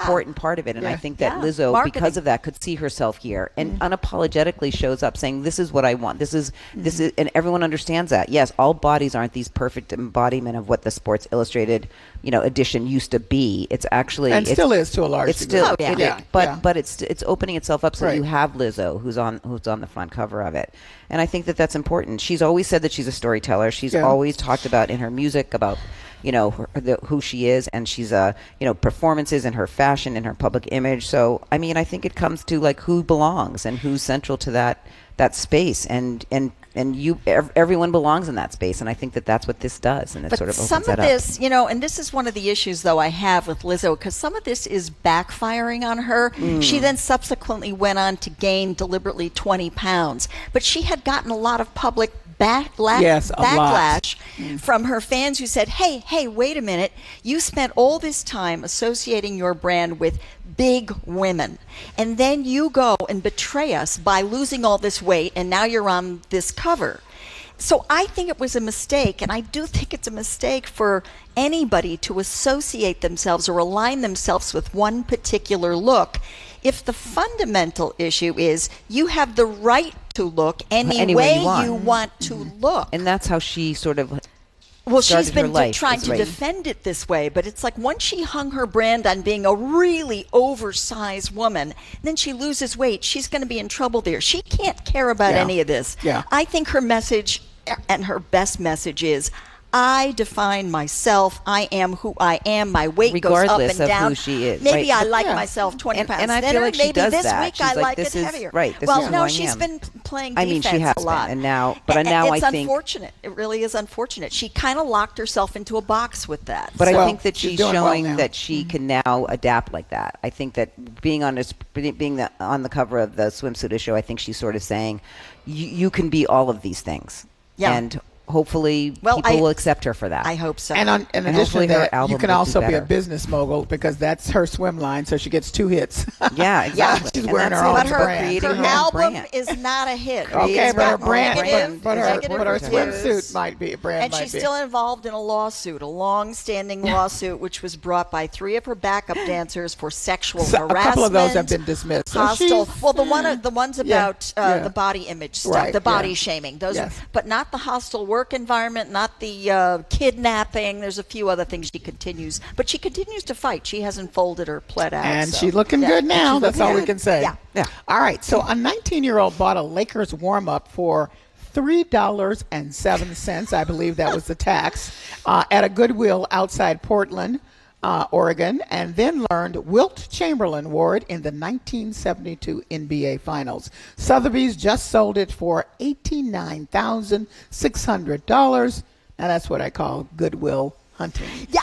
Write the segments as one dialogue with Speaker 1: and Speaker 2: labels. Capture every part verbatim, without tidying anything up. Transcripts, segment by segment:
Speaker 1: important part of it. And
Speaker 2: yeah.
Speaker 1: I think that
Speaker 3: Yeah.
Speaker 1: Lizzo,
Speaker 3: Marketing.
Speaker 1: because of that, could see herself here and
Speaker 2: Mm-hmm.
Speaker 1: unapologetically shows up saying, this is what I want. This is, mm-hmm. this is, and everyone understands that. Yes, all bodies aren't these perfect embodiment of what the Sports Illustrated, you know, edition used to be. It's actually,
Speaker 2: and
Speaker 1: it's,
Speaker 2: still is to a large
Speaker 1: it's
Speaker 2: degree.
Speaker 1: still,
Speaker 3: Oh, yeah.
Speaker 1: it-
Speaker 2: Yeah,
Speaker 1: but,
Speaker 2: yeah.
Speaker 1: but it's, it's opening itself up so
Speaker 2: Right.
Speaker 1: you have Lizzo who's on, who's on the front cover of it. And I think that that's important. She's always said that she's a storyteller. She's
Speaker 2: Yeah.
Speaker 1: always talked about in her music about, you know, her, the, who she is, and she's uh, you know, performances and her fashion and her public image. So I mean, I think it comes to like who belongs and who's central to that that space, and and and you ev- everyone belongs in that space, and I think that that's what this does, and it
Speaker 3: But
Speaker 1: sort of opens
Speaker 3: some of
Speaker 1: that up.
Speaker 3: this, you know, and this is one of the issues, though, I have with Lizzo, because some of this is backfiring on her.
Speaker 1: Mm.
Speaker 3: She then subsequently went on to gain deliberately twenty pounds, but she had gotten a lot of public backla-
Speaker 2: Yes, a lot.
Speaker 3: backlash from her fans who said, hey, hey, wait a minute. You spent all this time associating your brand with big women, and then you go and betray us by losing all this weight, and now you're on this cover. So I think it was a mistake, and I do think it's a mistake for anybody to associate themselves or align themselves with one particular look. If the fundamental issue is you have the right to look any,
Speaker 1: Any way
Speaker 3: way
Speaker 1: you want.
Speaker 3: you want to look.
Speaker 1: And that's how she sort of
Speaker 3: Well,
Speaker 1: started
Speaker 3: she's been
Speaker 1: her life
Speaker 3: trying
Speaker 1: this
Speaker 3: to
Speaker 1: way.
Speaker 3: defend it this way, but it's like once she hung her brand on being a really oversized woman, then she loses weight. She's going to be in trouble there. She can't care about
Speaker 2: Yeah.
Speaker 3: any of this.
Speaker 2: Yeah.
Speaker 3: I think her message and her best message is, I define myself. I am who I am. My weight
Speaker 1: Regardless
Speaker 3: goes up and
Speaker 1: of
Speaker 3: down.
Speaker 1: who she is,
Speaker 3: Maybe
Speaker 1: right.
Speaker 3: I like
Speaker 2: Yeah.
Speaker 3: myself twenty
Speaker 1: And-
Speaker 3: pounds
Speaker 1: and I feel
Speaker 3: thinner.
Speaker 1: like she
Speaker 3: Maybe
Speaker 1: does
Speaker 3: this
Speaker 1: that.
Speaker 3: week
Speaker 1: She's
Speaker 3: I
Speaker 1: like,
Speaker 3: like
Speaker 1: this
Speaker 3: it
Speaker 1: is-
Speaker 3: heavier.
Speaker 1: right, this
Speaker 3: well,
Speaker 1: is who
Speaker 3: no,
Speaker 1: I
Speaker 3: she's
Speaker 1: am.
Speaker 3: been p- playing
Speaker 1: I
Speaker 3: defense
Speaker 1: mean, she has
Speaker 3: a lot.
Speaker 1: been, and now- but
Speaker 3: And-
Speaker 1: now
Speaker 3: and
Speaker 1: I
Speaker 3: it's
Speaker 1: think-
Speaker 3: unfortunate. It really is unfortunate. She kind of locked herself into a box with that.
Speaker 1: But
Speaker 2: Well,
Speaker 1: I think that
Speaker 2: she's
Speaker 1: she's
Speaker 2: doing well
Speaker 1: showing
Speaker 2: now.
Speaker 1: that she can now adapt like that. I think that being on this, being the, on the cover of the swimsuit issue, I think she's sort of saying, you, you can be all of these things.
Speaker 3: Yeah.
Speaker 1: And hopefully
Speaker 3: Well,
Speaker 1: people
Speaker 3: I-
Speaker 1: will accept her for that.
Speaker 3: I hope so.
Speaker 2: And on, in
Speaker 1: And
Speaker 2: addition
Speaker 1: hopefully
Speaker 2: to
Speaker 1: her
Speaker 2: that,
Speaker 1: album
Speaker 2: you can
Speaker 1: will do
Speaker 2: also be a
Speaker 1: better.
Speaker 2: business mogul because that's her swim line, so she gets two hits.
Speaker 1: Yeah, exactly.
Speaker 2: She's
Speaker 1: And
Speaker 2: wearing
Speaker 1: that's
Speaker 2: her
Speaker 1: it.
Speaker 2: own
Speaker 3: but her,
Speaker 2: brand.
Speaker 1: creating
Speaker 3: her
Speaker 1: her own
Speaker 3: album
Speaker 1: brand.
Speaker 3: is not a hit.
Speaker 2: Okay,
Speaker 3: It's
Speaker 2: but her
Speaker 3: got
Speaker 2: brand,
Speaker 3: negative-
Speaker 2: but, but her,
Speaker 3: negative
Speaker 2: but her
Speaker 3: reviews.
Speaker 2: swimsuit might be a brand.
Speaker 3: And
Speaker 2: might
Speaker 3: she's
Speaker 2: be.
Speaker 3: still involved in a lawsuit, a long-standing lawsuit, which was brought by three of her backup dancers for sexual
Speaker 2: So, a
Speaker 3: harassment.
Speaker 2: couple of those have been dismissed. So
Speaker 3: Hostile.
Speaker 2: she's-
Speaker 3: Well, the one, the ones
Speaker 2: Yeah,
Speaker 3: about uh,
Speaker 2: yeah.
Speaker 3: the body image stuff,
Speaker 2: Right,
Speaker 3: the body
Speaker 2: yeah.
Speaker 3: shaming. Those,
Speaker 2: Yes.
Speaker 3: but not the hostile work environment, not the uh, kidnapping. There's a few other things she continues, but she continues to fight. She hasn't folded or pled out.
Speaker 2: And
Speaker 3: so,
Speaker 2: she's looking
Speaker 3: yeah.
Speaker 2: good now.
Speaker 3: She's
Speaker 2: That's
Speaker 3: looking
Speaker 2: all we
Speaker 3: good.
Speaker 2: can say.
Speaker 3: Yeah.
Speaker 1: Yeah.
Speaker 2: All right. So a nineteen-year-old bought a Lakers warm-up for three dollars and seven cents. I believe that was the tax uh, at a Goodwill outside Portland, uh, Oregon, and then learned Wilt Chamberlain wore it in the nineteen seventy-two N B A Finals. Sotheby's just sold it for eighty-nine thousand six hundred dollars. Now that's what I call Goodwill hunting.
Speaker 3: Yeah.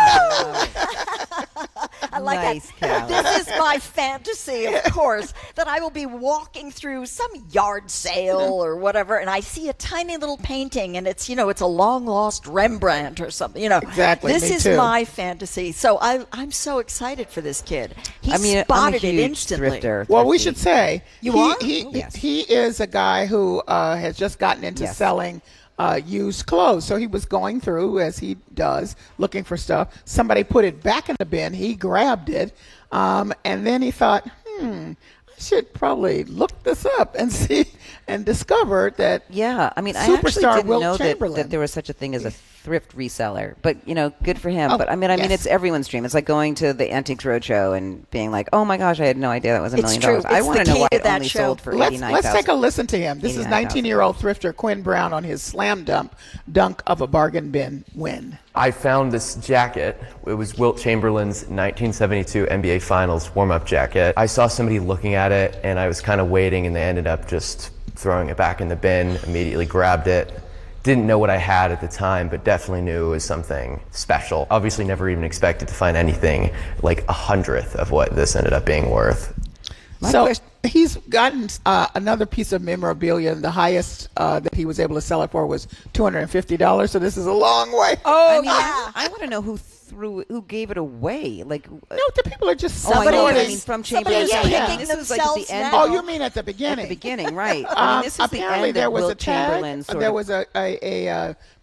Speaker 3: I like
Speaker 1: Nice,
Speaker 3: that.
Speaker 1: Cal.
Speaker 3: This is my fantasy, of course, that I will be walking through some yard sale or whatever, and I see a tiny little painting, and it's, you know, it's a long lost Rembrandt or something. You know,
Speaker 2: Exactly,
Speaker 3: This
Speaker 2: me
Speaker 3: is
Speaker 2: too.
Speaker 3: my fantasy. So I, I'm so excited for this kid. He
Speaker 1: I mean, I'm a
Speaker 3: spotted
Speaker 1: huge
Speaker 3: it instantly.
Speaker 1: thrifter.
Speaker 2: Well, we
Speaker 1: thrifty.
Speaker 2: should say
Speaker 3: You
Speaker 2: he,
Speaker 3: are?
Speaker 2: He,
Speaker 3: Oh,
Speaker 1: yes.
Speaker 2: he is a guy who uh, has just gotten into
Speaker 1: Yes.
Speaker 2: selling uh, used clothes. So he was going through, as he does, looking for stuff. Somebody put it back in the bin. He grabbed it, um, and then he thought, hmm, I should probably look this up and see, and discovered that
Speaker 1: Yeah, I mean, I actually
Speaker 2: Superstar
Speaker 1: didn't
Speaker 2: Wilt
Speaker 1: know that,
Speaker 2: Chamberlain.
Speaker 1: that there was such a thing as a thrift reseller. But you know, good for him.
Speaker 2: Oh,
Speaker 1: but I mean, I mean,
Speaker 2: yes.
Speaker 1: it's everyone's dream. It's like going to the Antiques Roadshow and being like, "Oh my gosh, I had no idea that was a
Speaker 3: It's
Speaker 1: million
Speaker 3: true.
Speaker 1: dollars." I
Speaker 3: It's
Speaker 1: want
Speaker 3: the
Speaker 1: to know
Speaker 3: key
Speaker 1: why
Speaker 3: to
Speaker 1: it
Speaker 3: that
Speaker 1: only
Speaker 3: show.
Speaker 1: sold for
Speaker 2: Let's,
Speaker 1: eighty-nine
Speaker 2: let's
Speaker 1: thousand.
Speaker 2: take a listen to him. This is
Speaker 1: eighty-nine thousand.
Speaker 2: nineteen-year-old thrifter Quinn Brown on his slam dump dunk of a bargain bin win.
Speaker 4: I found this jacket. It was Wilt Chamberlain's nineteen seventy-two N B A Finals warm-up jacket. I saw somebody looking at it, and I was kind of waiting, and they ended up just throwing it back in the bin, immediately grabbed it. Didn't know what I had at the time, but definitely knew it was something special. Obviously never even expected to find anything like a hundredth of what this ended up being worth.
Speaker 1: My
Speaker 2: so
Speaker 1: question-
Speaker 2: he's gotten uh, another piece of memorabilia, and the highest uh, that he was able to sell it for was two hundred fifty dollars. So this is a long way.
Speaker 3: Oh,
Speaker 1: I mean,
Speaker 3: yeah.
Speaker 1: I want to know who threw, who gave it away. Like,
Speaker 2: No, the people are just
Speaker 1: oh, I
Speaker 3: Somebody
Speaker 1: know.
Speaker 2: sorting.
Speaker 1: I
Speaker 3: is-
Speaker 1: mean, from
Speaker 3: somebody
Speaker 1: Chamberlain's.
Speaker 3: is
Speaker 2: Yeah, yeah.
Speaker 3: picking
Speaker 1: This was like at
Speaker 3: themselves
Speaker 1: the end.
Speaker 3: now.
Speaker 2: Oh, you mean at the beginning?
Speaker 1: At the beginning, right? I
Speaker 2: Um,
Speaker 1: mean, this is the
Speaker 2: apparently
Speaker 1: end
Speaker 2: there
Speaker 1: of
Speaker 2: was
Speaker 1: Wilt
Speaker 2: a tag.
Speaker 1: Chamberlain. Sort
Speaker 2: There
Speaker 1: of,
Speaker 2: was a a, a, uh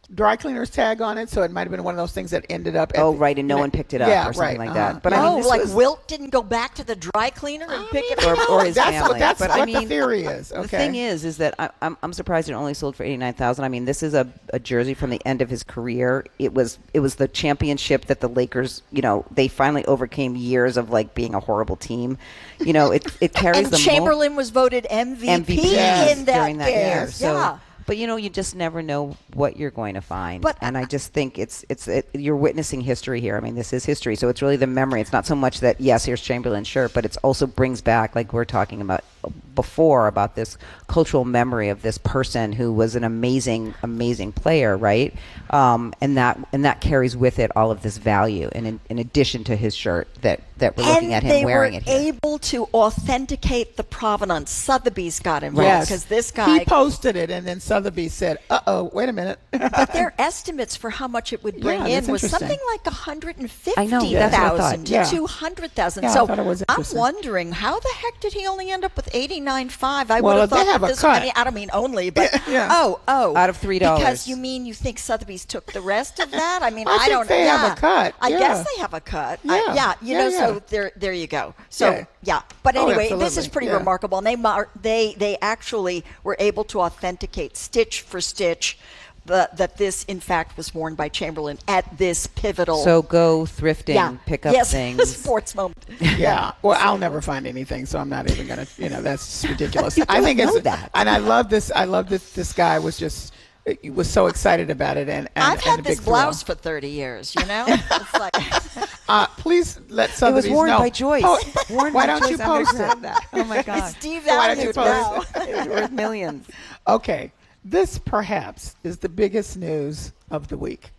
Speaker 2: dry cleaner's tag on it, so it might have been one of those things that ended up. At
Speaker 1: Oh,
Speaker 2: the,
Speaker 1: right, and no
Speaker 2: you know,
Speaker 1: one picked it up
Speaker 2: yeah,
Speaker 1: or something
Speaker 2: right,
Speaker 1: like
Speaker 2: uh-huh.
Speaker 1: that. But I mean,
Speaker 3: oh,
Speaker 1: this
Speaker 3: like
Speaker 1: was,
Speaker 3: Wilt didn't go back to the dry cleaner and pick it
Speaker 1: or,
Speaker 3: up?
Speaker 1: or his
Speaker 2: that's
Speaker 1: family.
Speaker 2: what, that's
Speaker 1: but
Speaker 2: what
Speaker 1: I mean,
Speaker 2: the theory is. Okay.
Speaker 1: The thing is, is that I, I'm I'm surprised it only sold for eighty nine thousand. I mean, this is a, a jersey from the end of his career. It was it was the championship that the Lakers, you know, they finally overcame years of like being a horrible team. You know, it it carries
Speaker 3: And
Speaker 1: the
Speaker 3: Chamberlain was voted M V P,
Speaker 1: M V P yes,
Speaker 3: in that
Speaker 1: during that
Speaker 3: game.
Speaker 1: year. So,
Speaker 3: yeah.
Speaker 1: but you know, you just never know what you're going to find.
Speaker 3: But-
Speaker 1: and I just think it's it's it, you're witnessing history here. I mean, this is history, so it's really the memory. It's not so much that yes, here's Chamberlain's shirt, but it's also brings back, like we're talking about before, about this cultural memory of this person who was an amazing, amazing player, right? Um, and that and that carries with it all of this value, and in, in addition to his shirt that that we're looking at
Speaker 3: And
Speaker 1: him
Speaker 3: they
Speaker 1: wearing
Speaker 3: were
Speaker 1: it here.
Speaker 3: able to authenticate the provenance. Sotheby's got involved
Speaker 2: Yes,
Speaker 3: because this guy.
Speaker 2: he posted it, and then Sotheby said, "Uh oh, wait a minute."
Speaker 3: But their estimates for how much it would bring
Speaker 2: Yeah,
Speaker 3: in
Speaker 2: that's
Speaker 3: was
Speaker 2: interesting.
Speaker 3: something like one hundred fifty
Speaker 1: I know, that's what I thought.
Speaker 3: thousand
Speaker 2: Yeah.
Speaker 3: to two hundred thousand.
Speaker 2: Yeah, I
Speaker 3: So
Speaker 2: thought it was
Speaker 3: I'm
Speaker 2: interesting.
Speaker 3: wondering how the heck did he only end up with eighty-nine point five? I
Speaker 2: Well,
Speaker 3: would have
Speaker 2: they
Speaker 3: thought
Speaker 2: have
Speaker 3: that
Speaker 2: a
Speaker 3: this
Speaker 2: cut.
Speaker 3: many. I don't mean only, but
Speaker 2: Yeah.
Speaker 3: oh, oh,
Speaker 1: Out of three dollars.
Speaker 3: Because you mean you think Sotheby's took the rest of that? I mean,
Speaker 2: I
Speaker 3: I,
Speaker 2: think
Speaker 3: don't.
Speaker 2: they
Speaker 3: yeah.
Speaker 2: have a cut,
Speaker 3: I
Speaker 2: yeah.
Speaker 3: guess they have a cut. I-
Speaker 2: Yeah.
Speaker 3: yeah, you
Speaker 2: Yeah,
Speaker 3: know.
Speaker 2: yeah.
Speaker 3: So there, there you go. So
Speaker 2: Yeah.
Speaker 3: yeah, but
Speaker 2: Oh,
Speaker 3: anyway, this is
Speaker 2: absolutely.
Speaker 3: pretty
Speaker 2: Yeah.
Speaker 3: remarkable, and they mar- they they actually were able to authenticate stitch for stitch. The, that this, in fact, was worn by Chamberlain at this pivotal.
Speaker 1: So go thrifting,
Speaker 3: yeah,
Speaker 1: pick up
Speaker 3: yes,
Speaker 1: things.
Speaker 3: sports moment.
Speaker 2: Yeah. Well, I'll never find anything, so I'm not even gonna. You know, that's ridiculous.
Speaker 1: You
Speaker 2: I think
Speaker 1: don't
Speaker 2: it's
Speaker 1: know that.
Speaker 2: and I love this. I love this. This guy was just he was so excited about it, and, and
Speaker 3: I've
Speaker 2: and
Speaker 3: had
Speaker 2: a
Speaker 3: this
Speaker 2: big thrill.
Speaker 3: blouse for thirty years. You know, it's like
Speaker 2: Uh, please let Sotheby's
Speaker 1: worn
Speaker 2: know.
Speaker 1: by Joyce.
Speaker 2: Po-
Speaker 1: Worn
Speaker 2: why
Speaker 1: by
Speaker 2: don't you
Speaker 1: Joyce. I'm gonna
Speaker 2: post
Speaker 1: grab
Speaker 2: it?
Speaker 1: that. Oh my God.
Speaker 3: Steve
Speaker 2: Why don't you
Speaker 3: valued
Speaker 2: post
Speaker 3: now.
Speaker 2: it?
Speaker 1: It's worth millions.
Speaker 2: Okay, this perhaps is the biggest news of the week.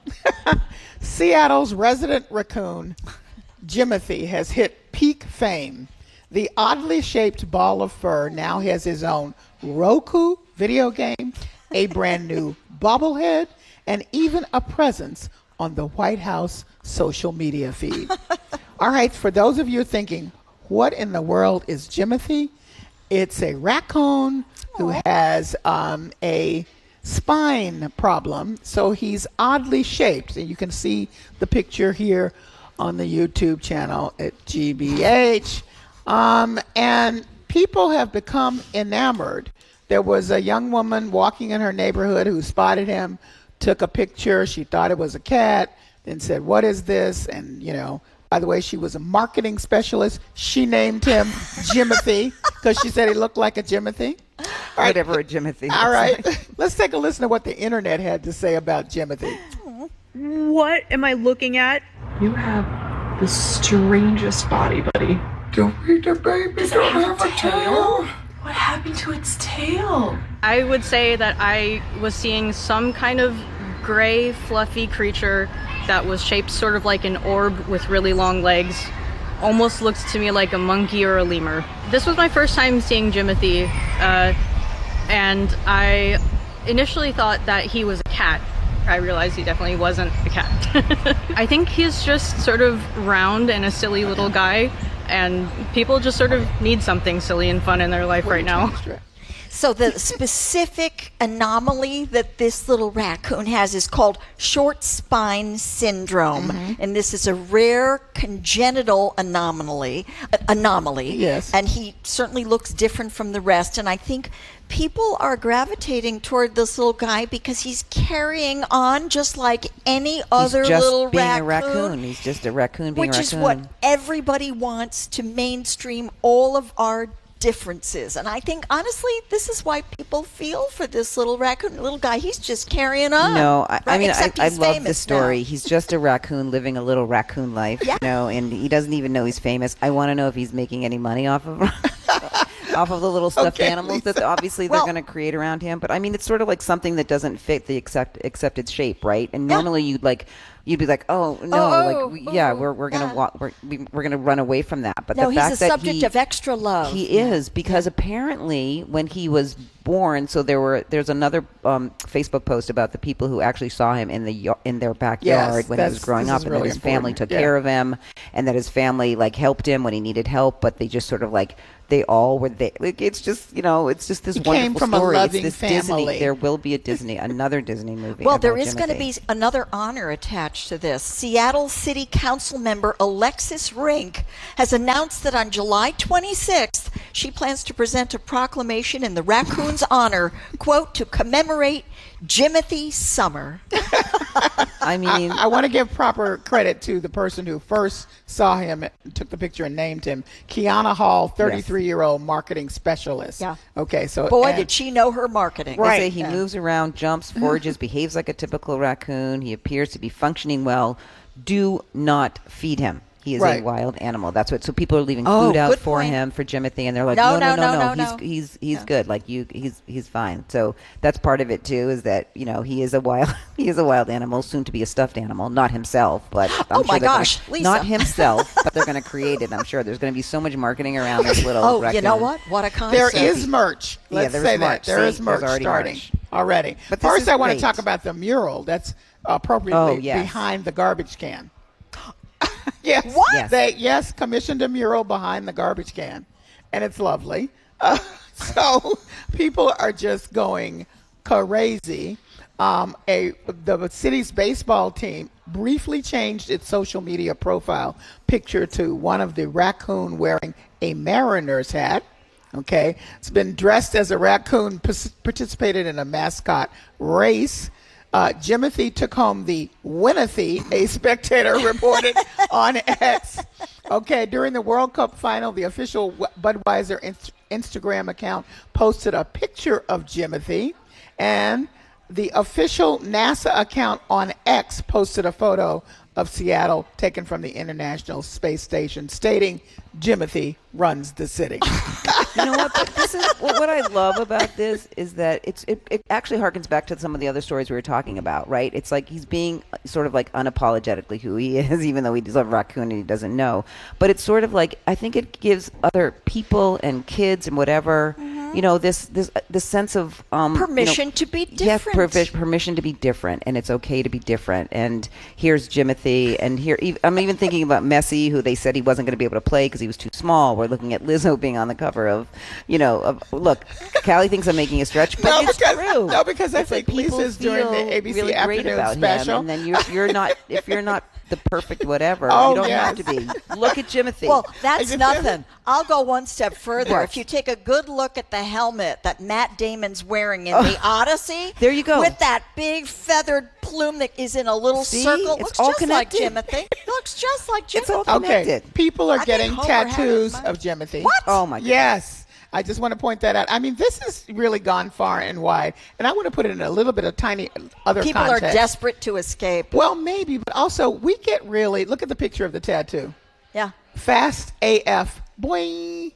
Speaker 2: Seattle's resident raccoon, Jimothy, has hit peak fame. The oddly shaped ball of fur now has his own Roku video game, a brand new bobblehead, and even a presence on the White House social media feed. All right, for those of you thinking, what in the world is Jimothy? It's a raccoon who has um, a spine problem, so he's oddly shaped. And you can see the picture here on the YouTube channel at G B H. Um, and people have become enamored. There was a young woman walking in her neighborhood who spotted him, took a picture. She thought it was a cat, then said, "What is this?" And, you know, by the way, she was a marketing specialist. She named him Jimothy because she said he looked like a Jimothy. All right.
Speaker 1: Whatever a Jimothy.
Speaker 2: All
Speaker 1: looks
Speaker 2: right.
Speaker 1: like.
Speaker 2: Let's take a listen to what the internet had to say about Jimothy.
Speaker 5: What am I looking at?
Speaker 6: You have the strangest body, buddy.
Speaker 2: Dorita baby
Speaker 6: Does it have a tail? What happened to its tail?
Speaker 5: I would say that I was seeing some kind of gray, fluffy creature that was shaped sort of like an orb with really long legs. Almost looks to me like a monkey or a lemur. This was my first time seeing Jimothy, uh, and I initially thought that he was a cat. I realized he definitely wasn't a cat. I think he's just sort of round and a silly little guy, and people just sort of need something silly and fun in their life right now.
Speaker 3: So the specific anomaly that this little raccoon has is called short spine syndrome, and this is a rare congenital anomaly. uh, Anomaly.
Speaker 2: Yes.
Speaker 3: And he certainly looks different from the rest. And I think people are gravitating toward this little guy because he's carrying on just like any other
Speaker 1: He's just
Speaker 3: little
Speaker 1: being
Speaker 3: raccoon.
Speaker 1: a raccoon. He's just a raccoon being
Speaker 3: Which
Speaker 1: a
Speaker 3: is
Speaker 1: raccoon.
Speaker 3: what everybody wants to mainstream all of our differences. And I think, honestly, this is why people feel for this little raccoon, little guy. He's just carrying on.
Speaker 1: No, I, I
Speaker 3: right?
Speaker 1: mean, I,
Speaker 3: Except
Speaker 1: I
Speaker 3: he's
Speaker 1: love the
Speaker 3: famous
Speaker 1: story.
Speaker 3: now.
Speaker 1: He's just a raccoon living a little raccoon life,
Speaker 3: Yeah.
Speaker 1: you know, and he doesn't even know he's famous. I want to know if he's making any money off of off of the little stuffed
Speaker 2: Okay,
Speaker 1: animals that
Speaker 2: Lisa.
Speaker 1: obviously
Speaker 3: Well-
Speaker 1: they're going to create around him. But I mean, it's sort of like something that doesn't fit the accept, accepted shape, right? And
Speaker 3: Yeah.
Speaker 1: normally you'd like you'd be like, oh no,
Speaker 3: Oh,
Speaker 1: like we, yeah,
Speaker 3: oh,
Speaker 1: we're we're gonna
Speaker 3: yeah.
Speaker 1: walk, we're we, we're gonna run away from that. But
Speaker 3: No,
Speaker 1: the
Speaker 3: he's
Speaker 1: fact
Speaker 3: a
Speaker 1: that
Speaker 3: subject
Speaker 1: he,
Speaker 3: of extra love.
Speaker 1: he is because apparently when he was born, so there were there's another um, Facebook post about the people who actually saw him in the y- in their backyard
Speaker 2: Yes,
Speaker 1: when he was
Speaker 2: that's-
Speaker 1: growing
Speaker 2: this
Speaker 1: up,
Speaker 2: is
Speaker 1: and
Speaker 2: really
Speaker 1: that his family
Speaker 2: important.
Speaker 1: took
Speaker 2: Yeah.
Speaker 1: care of him, and that his family like helped him when he needed help, but they just sort of like. They all were there. Like, it's just, you know, it's just this
Speaker 2: He
Speaker 1: wonderful
Speaker 2: came from a
Speaker 1: story.
Speaker 2: loving
Speaker 1: it's this
Speaker 2: family.
Speaker 1: Disney. There will be a Disney, another Disney movie.
Speaker 3: Well,
Speaker 1: about
Speaker 3: there is going to
Speaker 1: Jimothy.
Speaker 3: be another honor attached to this. Seattle City Council member Alexis Rink has announced that on July twenty-sixth, she plans to present a proclamation in the raccoon's honor, quote, to commemorate Jimothy Summer.
Speaker 1: I mean,
Speaker 2: I want to give proper credit to the person who first saw him, took the picture, and named him Kiana Hall, thirty-three-year-old marketing specialist.
Speaker 3: Yeah.
Speaker 2: Okay, so
Speaker 3: Boy,
Speaker 2: and-
Speaker 3: did she know her marketing.
Speaker 1: They say he
Speaker 3: Yeah.
Speaker 1: moves around, jumps, forages, behaves like a typical raccoon. He appears to be functioning well. Do not feed him. He is
Speaker 2: Right.
Speaker 1: a wild animal. That's what. So people are leaving
Speaker 3: Oh,
Speaker 1: food out
Speaker 3: good
Speaker 1: for
Speaker 3: point.
Speaker 1: him for Jimothy, and they're like,
Speaker 3: No,
Speaker 1: no, no,
Speaker 3: no,
Speaker 1: no,
Speaker 3: no,
Speaker 1: no.
Speaker 3: no,
Speaker 1: He's
Speaker 3: no.
Speaker 1: he's he's good. Like you, he's he's fine. So that's part of it too. Is that you know he is a wild he is a wild animal, soon to be a stuffed animal. Not himself, but I'm
Speaker 3: Oh,
Speaker 1: sure
Speaker 3: my
Speaker 1: they're gonna-
Speaker 3: gosh, Lisa.
Speaker 1: not himself, but they're going to create it. I'm sure there's going to be so much marketing around this little.
Speaker 3: Oh,
Speaker 1: raccoon.
Speaker 3: you know what? What a concept.
Speaker 2: There is merch.
Speaker 1: Yeah,
Speaker 2: Let's
Speaker 1: there's
Speaker 2: say
Speaker 1: merch.
Speaker 2: that. There
Speaker 1: See,
Speaker 2: is merch
Speaker 1: there's already
Speaker 2: starting
Speaker 1: merch.
Speaker 2: already.
Speaker 1: But this
Speaker 2: First,
Speaker 1: is
Speaker 2: I want to
Speaker 1: great.
Speaker 2: talk about the mural that's appropriately
Speaker 1: Oh, yes.
Speaker 2: behind the garbage can. yes.
Speaker 3: What?
Speaker 1: Yes.
Speaker 2: They, yes, commissioned a mural behind the garbage can, and it's lovely. Uh, so people are just going crazy. Um, a the city's baseball team briefly changed its social media profile picture to one of the raccoon wearing a Mariners hat. Okay, it's been dressed as a raccoon, pas- participated in a mascot race. Uh, Jimothy took home the Winothy, a spectator reported on X. Okay, during the World Cup final, the official Budweiser inst- Instagram account posted a picture of Jimothy, and the official NASA account on X posted a photo of Seattle taken from the International Space Station stating Jimothy runs the city.
Speaker 1: You know what? But this is what, what I love about this is that it's it, it actually harkens back to some of the other stories we were talking about, right? It's like he's being sort of like unapologetically who he is, even though he's a raccoon and he doesn't know. But it's sort of like I think it gives other people and kids and whatever, you know, this this this sense of um,
Speaker 3: Permission
Speaker 1: you know,
Speaker 3: to be
Speaker 1: yes,
Speaker 3: different.
Speaker 1: pervi- permission to be different, and it's okay to be different. And here's Jimothy, and here ev- I'm even thinking about Messi, who they said he wasn't going to be able to play because he was too small. We're looking at Lizzo being on the cover of, you know, of, look, Callie thinks I'm making a stretch, but
Speaker 2: No,
Speaker 1: it's
Speaker 2: because-
Speaker 1: true.
Speaker 2: no, because I
Speaker 1: It's
Speaker 2: think
Speaker 1: like people
Speaker 2: Lisa's doing the
Speaker 1: feel
Speaker 2: A B C
Speaker 1: really great
Speaker 2: afternoon
Speaker 1: about
Speaker 2: special.
Speaker 1: him, and then you're you're not if you're not the perfect whatever.
Speaker 2: Oh,
Speaker 1: you don't
Speaker 2: yes.
Speaker 1: have to be. Look at Jimothy.
Speaker 3: Well, that's
Speaker 2: just-
Speaker 3: nothing. I'll go one step further.
Speaker 1: What?
Speaker 3: If you take a good look at the helmet that Matt Damon's wearing in the Odyssey,
Speaker 1: There you go.
Speaker 3: with that big feathered plume that is in a little
Speaker 1: See?
Speaker 3: circle,
Speaker 1: It's
Speaker 3: looks
Speaker 1: all
Speaker 3: just like
Speaker 1: connected.
Speaker 3: Timothy. Looks just like
Speaker 1: It's all
Speaker 3: Timothy.
Speaker 2: Okay,
Speaker 1: connected.
Speaker 2: people are
Speaker 3: I think
Speaker 2: getting
Speaker 3: Homer had it in
Speaker 2: tattoos
Speaker 3: mind.
Speaker 2: of Jimothy.
Speaker 3: What?
Speaker 1: Oh my God.
Speaker 2: Yes. I just want to point that out. I mean, this has really gone far and wide, and I want to put it in a little bit of tiny other
Speaker 3: People
Speaker 2: context.
Speaker 3: are desperate to escape.
Speaker 2: Well, maybe, but also we get really look at the picture of the tattoo.
Speaker 3: Yeah.
Speaker 2: Fast A F. Boing.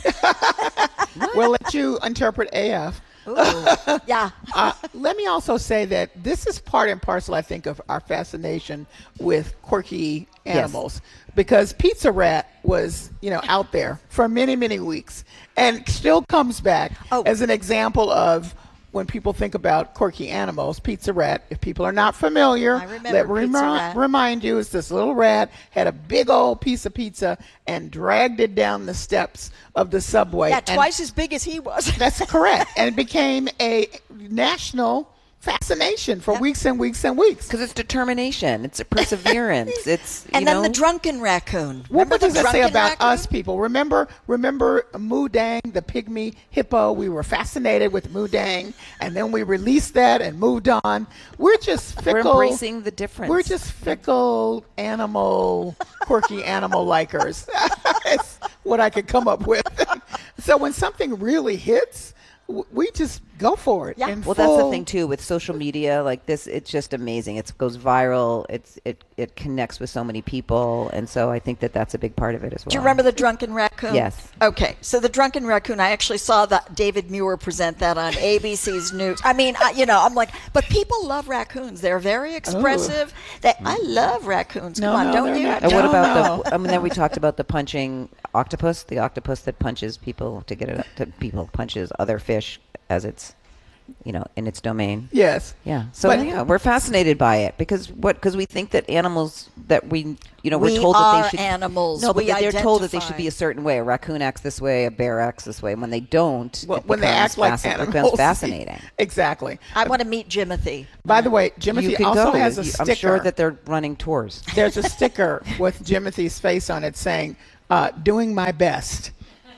Speaker 2: We'll let you interpret A F.
Speaker 3: Yeah.
Speaker 2: Uh, let me also say that this is part and parcel, I think, of our fascination with quirky animals. Because Pizza Rat was, you know, out there for many, many weeks and still comes back
Speaker 3: Oh.
Speaker 2: as an example of when people think about quirky animals. Pizza Rat, if people are not familiar,
Speaker 3: I remember
Speaker 2: let me
Speaker 3: Pizza
Speaker 2: remi-
Speaker 3: Rat.
Speaker 2: remind you, it's this little rat had a big old piece of pizza and dragged it down the steps of the subway.
Speaker 3: Yeah,
Speaker 2: And
Speaker 3: twice as big as he was.
Speaker 2: that's correct. And it became a national fascination for weeks and weeks and weeks.
Speaker 1: Because it's determination, it's a perseverance, it's you
Speaker 3: And then
Speaker 1: know,
Speaker 3: the drunken raccoon.
Speaker 2: What
Speaker 3: Remember
Speaker 2: does
Speaker 3: the
Speaker 2: that say
Speaker 3: drunken
Speaker 2: about
Speaker 3: raccoon?
Speaker 2: us people? Remember, remember Moodang, the pygmy hippo? We were fascinated with Moodang, and then we released that and moved on. We're just fickle.
Speaker 1: We're embracing the difference.
Speaker 2: We're just fickle animal, quirky animal likers. It's what I could come up with. So when something really hits, w- we just go for it.
Speaker 3: Yeah.
Speaker 2: in
Speaker 1: Well, that's the
Speaker 2: full-
Speaker 1: thing too with social media. Like this, it's just amazing. It goes viral. It's it it connects with so many people, and so I think that that's a big part of it as well.
Speaker 3: Do you remember the drunken raccoon?
Speaker 1: Yes.
Speaker 3: Okay, so the drunken raccoon, I actually saw that David Muir present that on A B C's News. I mean, I, you know, I'm like, but people love raccoons. They're very expressive. They, I love raccoons.
Speaker 2: No,
Speaker 3: Come on,
Speaker 2: no,
Speaker 3: don't
Speaker 2: they're
Speaker 3: you?
Speaker 2: not.
Speaker 1: And what
Speaker 2: No,
Speaker 1: about
Speaker 2: no.
Speaker 1: the? I mean, then we talked about the punching octopus, the octopus that punches people to get it up to people punches other fish as it's, you know, in its domain.
Speaker 2: Yes.
Speaker 1: Yeah. So
Speaker 2: But-
Speaker 1: yeah, we're fascinated by it because what? Because we think that animals that we, you know, we're
Speaker 3: We
Speaker 1: told that
Speaker 3: are
Speaker 1: they should
Speaker 3: animals.
Speaker 1: No, but
Speaker 3: We
Speaker 1: that they're told that they
Speaker 3: identify.
Speaker 1: should be a certain way. A raccoon acts this way. A bear acts this way. And when they don't,
Speaker 2: Well,
Speaker 1: it
Speaker 2: when they
Speaker 1: becomes
Speaker 2: act like
Speaker 1: fascin-
Speaker 2: animals.
Speaker 1: it becomes fascinating.
Speaker 2: Exactly.
Speaker 3: I want to meet Jimothy.
Speaker 2: By the way,
Speaker 1: You
Speaker 2: Jimothy
Speaker 1: can
Speaker 2: also
Speaker 1: go.
Speaker 2: has a
Speaker 1: You-
Speaker 2: sticker.
Speaker 1: I'm sure that they're running tours.
Speaker 2: There's a sticker with Jimothy's face on it saying, uh, doing my best.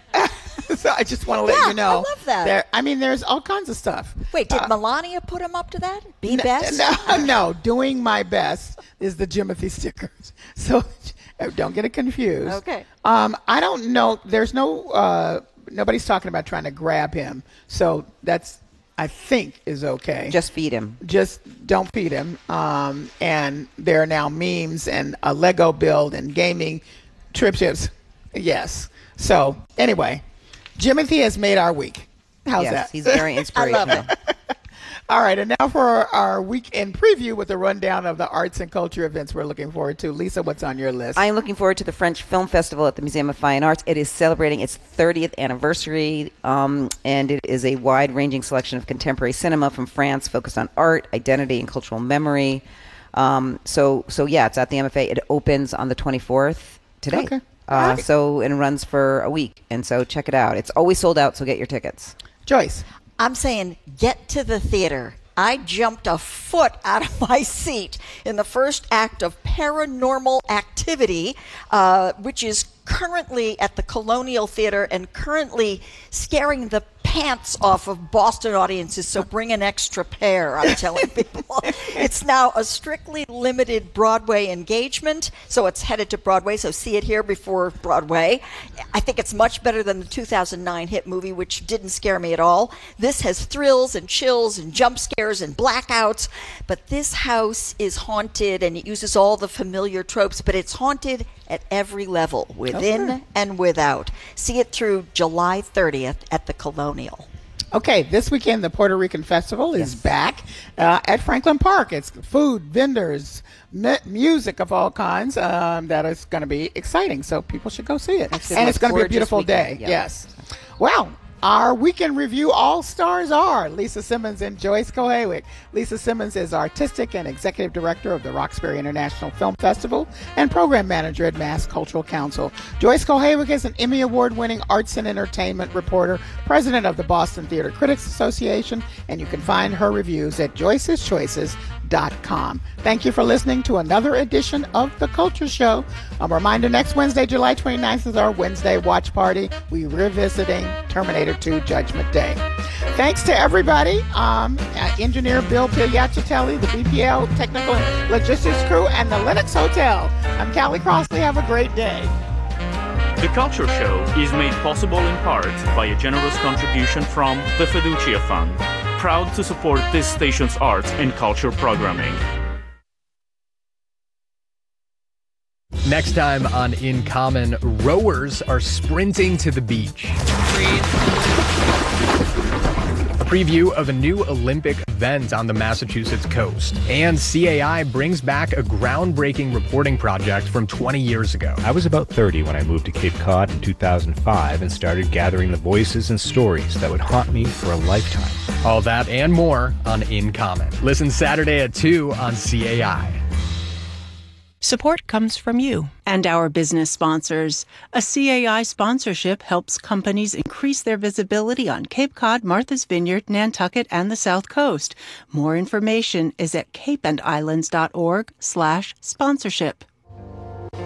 Speaker 2: So I just want to let
Speaker 3: Yeah,
Speaker 2: you know.
Speaker 3: I love that.
Speaker 2: There, I mean, there's all kinds of stuff.
Speaker 3: Wait, did
Speaker 2: Uh,
Speaker 3: Melania put him up to that? Be
Speaker 2: n-
Speaker 3: best?
Speaker 2: No, no, doing my best is the Jimothy stickers. So don't get it confused.
Speaker 3: Okay.
Speaker 2: Um, I don't know. There's no, uh, nobody's talking about trying to grab him. So that's, I think, is okay.
Speaker 1: Just feed him.
Speaker 2: Just don't feed him. Um, and there are now memes and a Lego build and gaming trip chips. Yes. So anyway, Jimothy has made our week. How's
Speaker 1: yes,
Speaker 2: that?
Speaker 1: he's very
Speaker 3: I
Speaker 1: inspirational.
Speaker 3: love it.
Speaker 2: All right, and now for our, our weekend preview with a rundown of the arts and culture events we're looking forward to. Lisa, what's on your list?
Speaker 1: I am looking forward to the French Film Festival at the Museum of Fine Arts. It is celebrating its thirtieth anniversary, um, and it is a wide-ranging selection of contemporary cinema from France focused on art, identity, and cultural memory. Um, so, so yeah, it's at the M F A. It opens on the twenty-fourth today.
Speaker 2: Okay.
Speaker 1: Uh,
Speaker 2: All right.
Speaker 1: So and runs for a week, and so check it out. It's always sold out, so get your tickets.
Speaker 2: Joyce.
Speaker 3: I'm saying get to the theater. I jumped a foot out of my seat in the first act of Paranormal Activity, uh, which is currently at the Colonial Theater and currently scaring the pants off of Boston audiences, so bring an extra pair, I'm telling people. It's now a strictly limited Broadway engagement, so it's headed to Broadway, so see it here before Broadway. I think it's much better than the two thousand nine hit movie, which didn't scare me at all. This has thrills and chills and jump scares and blackouts, but this house is haunted and it uses all the familiar tropes, but it's haunted at every level, within
Speaker 2: Okay.
Speaker 3: and without. See it through July thirtieth at the Colonial.
Speaker 2: Okay, this weekend the Puerto Rican Festival is
Speaker 1: Yes.
Speaker 2: back uh, at Franklin Park. It's food, vendors, mu- music of all kinds. Um, that is going to be exciting, so people should go see it.
Speaker 1: It's
Speaker 2: And
Speaker 1: a
Speaker 2: it's going to be a
Speaker 1: gorgeous
Speaker 2: beautiful
Speaker 1: weekend,
Speaker 2: day.
Speaker 1: yeah.
Speaker 2: Yes. Well, our weekend review all-stars are Lisa Simmons and Joyce Kohawick. Lisa Simmons is Artistic and Executive Director of the Roxbury International Film Festival and Program Manager at Mass Cultural Council. Joyce Kohawick is an Emmy Award-winning arts and entertainment reporter, President of the Boston Theater Critics Association, and you can find her reviews at joyces choices dot com. Thank you for listening to another edition of The Culture Show. A reminder, next Wednesday, July twenty-ninth is our Wednesday watch party. We're revisiting Terminator two Judgment Day. Thanks to everybody, um, uh, engineer Bill Pigliacitelli, the B P L Technical and Logistics crew, and the Lennox Hotel. I'm Callie Crossley. Have a great day.
Speaker 7: The Culture Show is made possible in part by a generous contribution from the Fiducia Fund, proud to support this station's arts and culture programming.
Speaker 8: Next time on In Common, rowers are sprinting to the beach. A preview of a new Olympic event on the Massachusetts coast. And C A I brings back a groundbreaking reporting project from twenty years ago.
Speaker 9: I was about thirty when I moved to Cape Cod in two thousand five and started gathering the voices and stories that would haunt me for a lifetime.
Speaker 8: All that and more on In Common. Listen Saturday at two on C A I.
Speaker 10: Support comes from you and our business sponsors. A C A I sponsorship helps companies increase their visibility on Cape Cod, Martha's Vineyard, Nantucket, and the South Coast. More information is at cape and islands dot org slash sponsorship.